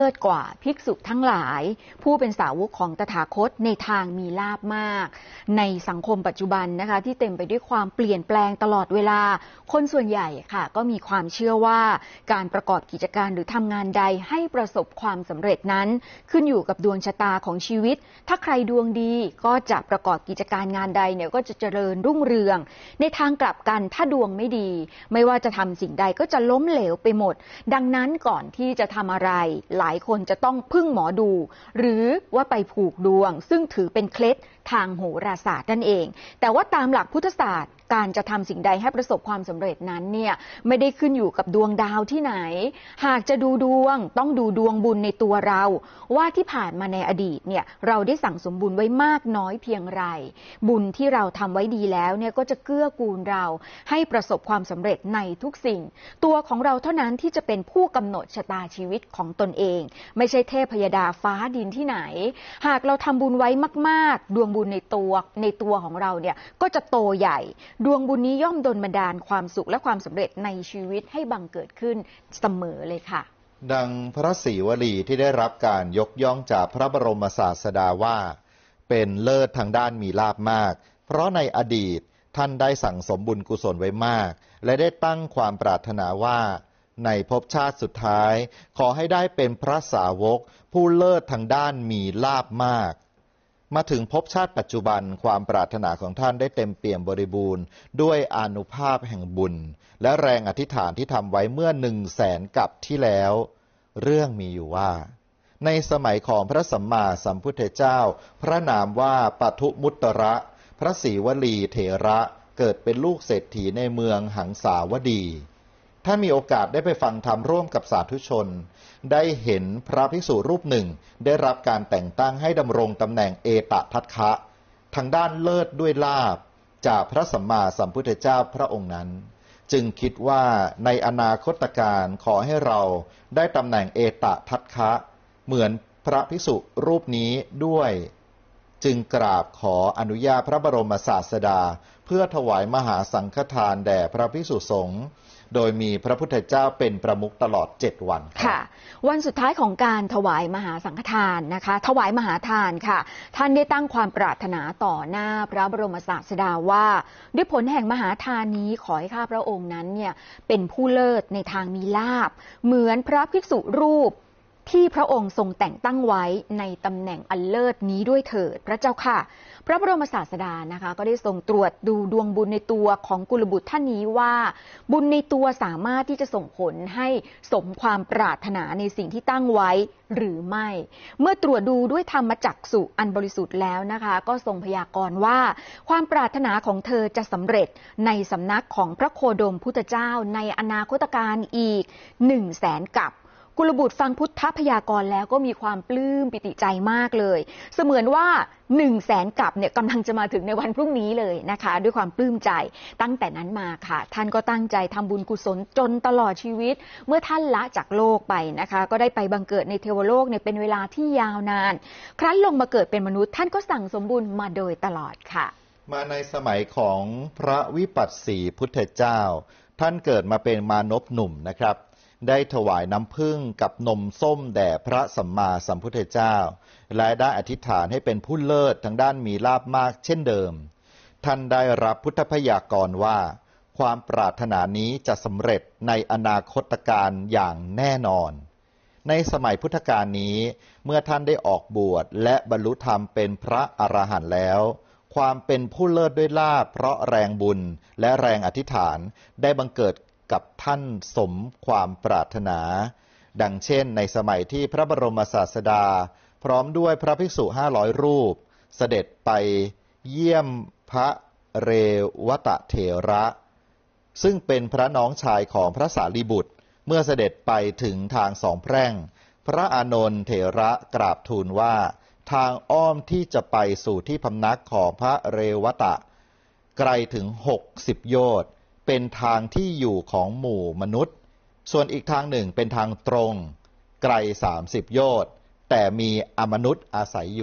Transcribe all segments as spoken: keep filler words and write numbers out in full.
เลิศกว่าภิกษุทั้งหลายผู้เป็นสาวกของตถาคตในทางมีลาภมากในสังคมปัจจุบันนะคะที่เต็มไปด้วยความเปลี่ยนแปลงตลอดเวลาคนส่วนใหญ่ค่ะก็มีความเชื่อว่าการประกอบกิจการหรือทำงานใดให้ประสบความสำเร็จนั้นขึ้นอยู่กับดวงชะตาของชีวิตถ้าใครดวงดีก็จะประกอบกิจการงานใดเนี่ยก็จะเจริญรุ่งเรืองในทางกลับกันถ้าดวงไม่ดีไม่ว่าจะทำสิ่งใดก็จะล้มเหลวไปหมดดังนั้นก่อนที่จะทำอะไรหลายคนจะต้องพึ่งหมอดูหรือว่าไปผูกดวงซึ่งถือเป็นเคล็ดทางโหราศาสตร์นั่นเองแต่ว่าตามหลักพุทธศาสตร์การจะทำสิ่งใดให้ประสบความสำเร็จนั้นเนี่ยไม่ได้ขึ้นอยู่กับดวงดาวที่ไหนหากจะดูดวงต้องดูดวงบุญในตัวเราว่าที่ผ่านมาในอดีตเนี่ยเราได้สั่งสมบุญไว้มากน้อยเพียงไรบุญที่เราทำไว้ดีแล้วเนี่ยก็จะเกื้อกูลเราให้ประสบความสำเร็จในทุกสิ่งตัวของเราเท่านั้นที่จะเป็นผู้กำหนดชะตาชีวิตของตนเองไม่ใช่เทพยดาฟ้าดินที่ไหนหากเราทำบุญไว้มากๆดวงบุญในตัวในตัวของเราเนี่ยก็จะโตใหญ่ดวงบุญนี้ย่อมดลบันดาลความสุขและความสำเร็จในชีวิตให้บังเกิดขึ้นเสมอเลยค่ะดังพระศรีวลีที่ได้รับการยกย่องจากพระบรมศาสดาว่าเป็นเลิศทางด้านมีลาภมากเพราะในอดีตท่านได้สั่งสมบุญกุศลไว้มากและได้ตั้งความปรารถนาว่าในภพชาติสุดท้ายขอให้ได้เป็นพระสาวกผู้เลิศทางด้านมีลาภมากมาถึงภพชาติปัจจุบันความปรารถนาของท่านได้เต็มเปี่ยมบริบูรณ์ด้วยอานุภาพแห่งบุญและแรงอธิษฐานที่ทำไว้เมื่อหนึ่งแสนกับที่แล้วเรื่องมีอยู่ว่าในสมัยของพระสัมมาสัมพุทธเจ้าพระนามว่าปทุมุตตระพระศรีวลีเถระเกิดเป็นลูกเศรษฐีในเมืองหังสาวดีถ้ามีโอกาสได้ไปฟังธรรมร่วมกับสาธุชนได้เห็นพระภิกษุรูปหนึ่งได้รับการแต่งตั้งให้ดำรงตำแหน่งเอตทัคคะทางด้านเลิศด้วยลาภจากพระสัมมาสัมพุทธเจ้าพระองค์นั้นจึงคิดว่าในอนาคตการขอให้เราได้ตำแหน่งเอตทัคคะเหมือนพระภิกษุรูปนี้ด้วยจึงกราบขออนุญาตพระบรมศาสดาเพื่อถวายมหาสังฆทานแด่พระภิกษุสงฆ์โดยมีพระพุทธเจ้าเป็นประมุขตลอดเจ็ดวันค่ะวันสุดท้ายของการถวายมหาสังฆทานนะคะถวายมหาทานค่ะท่านได้ตั้งความปรารถนาต่อหน้าพระบรมศาสดาว่าด้วยผลแห่งมหาทานนี้ขอให้ข้าพระองค์นั้นเนี่ยเป็นผู้เลิศในทางมีลาภเหมือนพระภิกษุรูปที่พระองค์ทรงแต่งตั้งไว้ในตำแหน่งอันเลิศนี้ด้วยเถิดพระเจ้าค่ะพระบรมศาสดานะคะก็ได้ทรงตรวจดูดวงบุญในตัวของกุลบุตรท่านนี้ว่าบุญในตัวสามารถที่จะส่งผลให้สมความปรารถนาในสิ่งที่ตั้งไว้หรือไม่เมื่อตรวจดูด้วยธรรมจักษุอันบริสุทธิ์แล้วนะคะก็ทรงพยากรณ์ว่าความปรารถนาของเธอจะสำเร็จในสำนักของพระโคดมพุทธเจ้าในอนาคตการอีกหนึ่งแสนกับกุลบุตรฟังพุทธพยากรณ์แล้วก็มีความปลื้มปิติใจมากเลยเสมือนว่าหนึ่งแสนกับเนี่ยกำลังจะมาถึงในวันพรุ่งนี้เลยนะคะด้วยความปลื้มใจตั้งแต่นั้นมาค่ะท่านก็ตั้งใจทำบุญกุศลจนตลอดชีวิตเมื่อท่านละจากโลกไปนะคะก็ได้ไปบังเกิดในเทวโลกเนี่ยเป็นเวลาที่ยาวนานครั้นลงมาเกิดเป็นมนุษย์ท่านก็สั่งสมบุญมาโดยตลอดค่ะมาในสมัยของพระวิปัสสีพุทธเจ้าท่านเกิดมาเป็นมานพหนุ่มนะครับได้ถวายน้ำผึ้งกับนมส้มแด่พระสัมมาสัมพุทธเจ้าและได้อธิษฐานให้เป็นผู้เลิศทางด้านมีลาภมากเช่นเดิมท่านได้รับพุทธพยากรณ์ว่าความปรารถนานี้จะสำเร็จในอนาคตการอย่างแน่นอนในสมัยพุทธกาลนี้เมื่อท่านได้ออกบวชและบรรลุธรรมเป็นพระอรหันต์แล้วความเป็นผู้เลิศด้วยลาภเพราะแรงบุญและแรงอธิษฐานได้บังเกิดกับท่านสมความปรารถนาดังเช่นในสมัยที่พระบรมศาสดาพร้อมด้วยพระภิกษุห้าร้อยรูปเสด็จไปเยี่ยมพระเรวตเถระซึ่งเป็นพระน้องชายของพระสารีบุตรเมื่อเสด็จไปถึงทางสองแพร่งพระอานนท์เถระกราบทูลว่าทางอ้อมที่จะไปสู่ที่พำนักของพระเรวตะไกลถึงหกสิบโยชน์เป็นทางที่อยู่ของหมู่มนุษย์ส่วนอีกทางหนึ่งเป็นทางตรงไกลสามสิบโยชน์แต่มีอมนุษย์อาศัยอยู่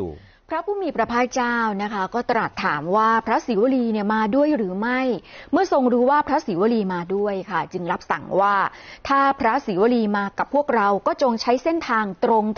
พระผู้มีพระภาคเจ้านะคะก็ตรัสถามว่าพระศิวลีเนี่ยมาด้วยหรือไม่เมื่อทรงรู้ว่าพระศิวลีมาด้วยค่ะจึงรับสั่งว่าถ้าพระศิวลีมากับพวกเราก็จงใช้เส้นทางตรง